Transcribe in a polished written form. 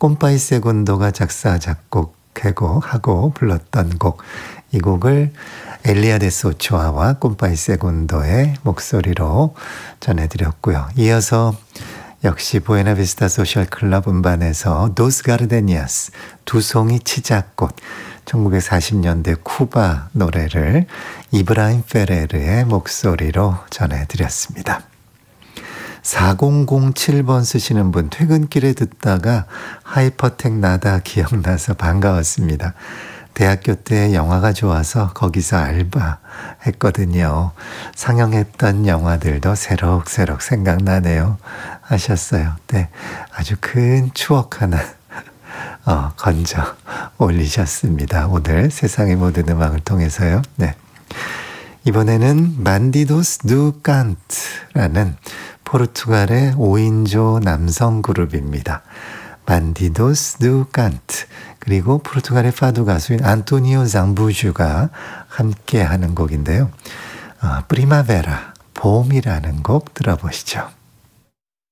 꼼파이 세군도가 작사, 작곡하고 불렀던 곡, 이 곡을 엘리아데스 오초아와 꼼파이 세군도의 목소리로 전해드렸고요. 이어서 역시 부에나비스타 소셜 클럽 음반에서 도스 가르데니아스, 두 송이 치자꽃, 1940년대 쿠바 노래를 이브라임 페레르의 목소리로 전해드렸습니다. 4007번 쓰시는 분, 퇴근길에 듣다가 하이퍼텍 나다 기억나서 반가웠습니다. 대학교 때 영화가 좋아서 거기서 알바했거든요. 상영했던 영화들도 새록새록 생각나네요. 하셨어요. 네, 아주 큰 추억 하나 건져 올리셨습니다. 오늘 세상의 모든 음악을 통해서요. 네. 이번에는 만디도스 두 칸트라는 포르투갈의 5인조 남성 그룹입니다. 만디도스 두 칸트, 그리고 포르투갈의 파두 가수인 안토니오 잠부주가 함께 하는 곡인데요. 프리마베라, 봄이라는 곡 들어보시죠.